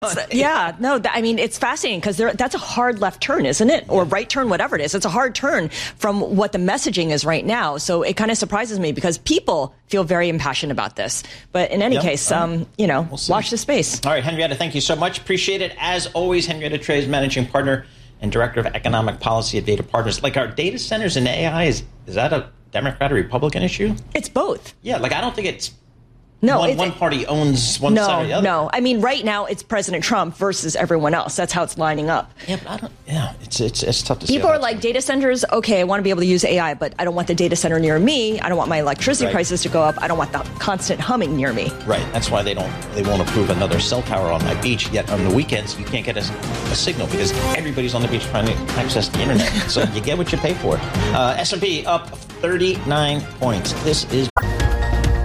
Yeah, no, I mean, it's fascinating because that's a hard left turn, isn't it? Or right turn, whatever it is. It's a hard turn from what the messaging is right now. So it kind of surprises me because people feel very impassioned about this. But in any case, we'll watch the space. All right, Henrietta, thank you so much. Appreciate it. As always, Henrietta Trey's managing partner and director of economic policy at Data Partners. Like, our data centers and AI, is that a Democrat or Republican issue? It's both. Yeah, like, I don't think it's one party owns one side or the other. No, I mean, right now it's President Trump versus everyone else. That's how it's lining up. Yeah, but it's tough to see. People are like, data centers, okay, I want to be able to use AI, but I don't want the data center near me. I don't want my electricity prices to go up. I don't want the constant humming near me. Right. That's why they won't approve another cell tower on my beach. Yet on the weekends, you can't get a signal because everybody's on the beach trying to access the internet. So you get what you pay for. S&P up 39 points. This is